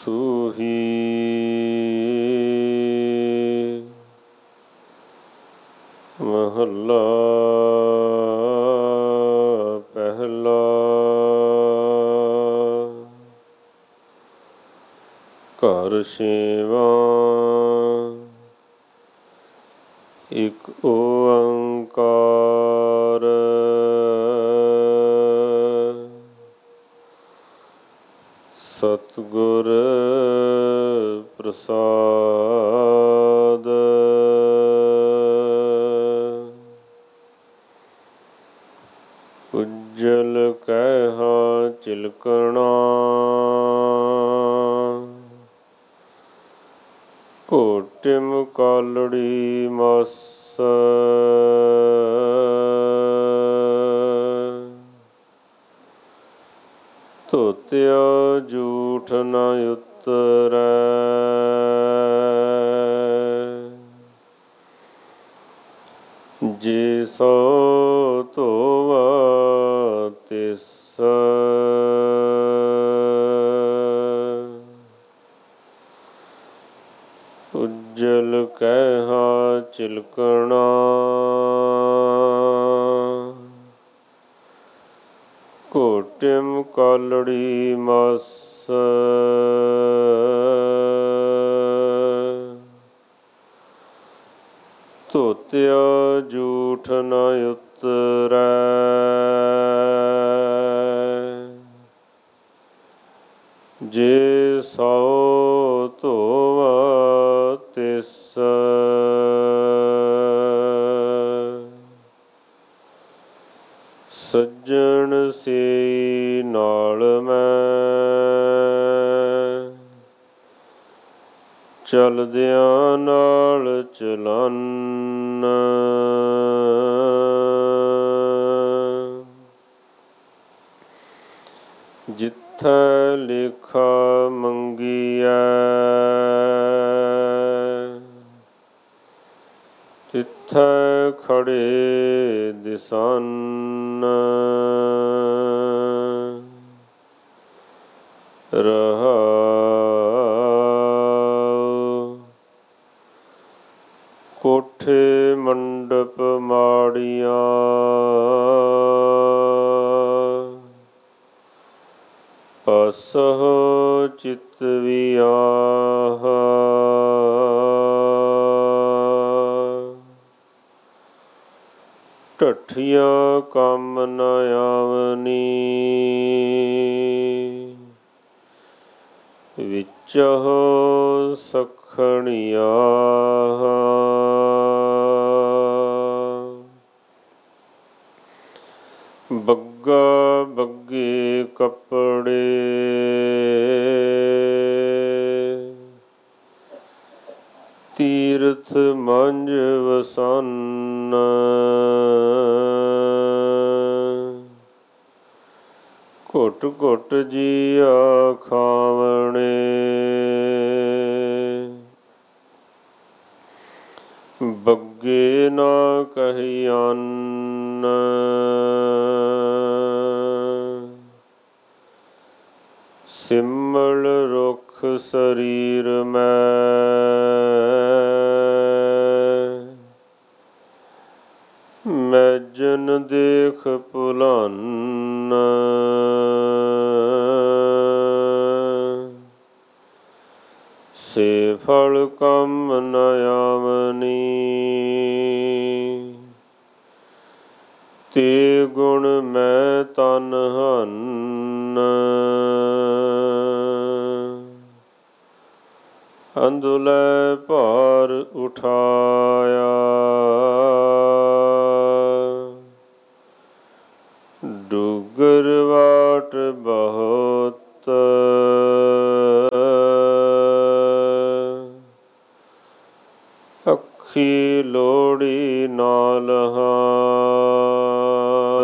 ਸੂਹੀ। ਮਹੱਲਾ ਪਹਿਲਾ। ਘਰ ਛੇਵਾਂ। ਇਕ ਓੰਕਾਰ ਸਤਿਗੁਰ ਪ੍ਰਸਾਦ। ਉਜਲ ਕਹਿਆ ਚਿਲਕਣਾ ਘੋਟਿਮ ਕਾਲੜੀ ਮਸ। ਧੋਤਿਆ ਝੂਠ ਨ ਉਤਰੈ ਜੇ ਸੋ ਧੋਵਾ ਤਿਸ। ਉਜਲ ਕਹਿਆ ਚਿਲਕਣਾ ਘੋਟਿਮ ਕਾਲੜੀ ਮਸ। ਧੋਤਿਆ ਝੂਠ ਨ ਉਤਰੈ ਜੇ ਸੋ ਧੋਵਾ ਤਿਸ। ਸੱਜਣ ਸੇ ਨਾਲ ਮੈਂ ਚਲਦਿਆਂ ਨਾਲ ਚਲੰਨ। ਜਿੱਥੈ ਲੇਖਾ ਮੰਗੀਐ ਤਿੱਥੈ ਖੜੇ ਦਿਸੰਨ। ਰਹਾਉ ਕੋਠੇ ਮੰਡਪ ਮਾੜੀਆਂ ਪਸਹੁ ਚਿਤਵਿਆਹ। ਢੱਠੀਆਂ ਕੰਮ ਨ ਆਵਨੀ ਵਿਚਹੁ ਸਖਣੀਆਹ। ਬੱਗਾ ਬੱਗੇ ਕੱਪੜੇ ਤੀਰਥ ਮੰਝ ਵਸੰਨ। ਘੁੱਟ ਘੁੱਟ ਜੀਆ ਖਾਵਣੇ ਬੱਗੇ ਨਾ ਕਹੀ ਅੰਨ। ਸਿਮਲ ਰੁਖ ਸਰੀਰ ਮੈਂ ਮੈਜਨ ਦੇਖ ਭੁਲੰਨ। ਸੇ ਫਲ ਕੰਮ ਨ ਆਵਨੀ ਤੇ ਗੁਣ ਮੈਂ ਤਨ ਹੰਨ। ਅੰਧੁਲੇ ਭਾਰ ਉਠਾਇਆ ਡੂਗਰ ਵਾਟ ਬਹੁਤ। ਅੱਖੀ ਲੋੜੀ ਨਾ ਲਹਾ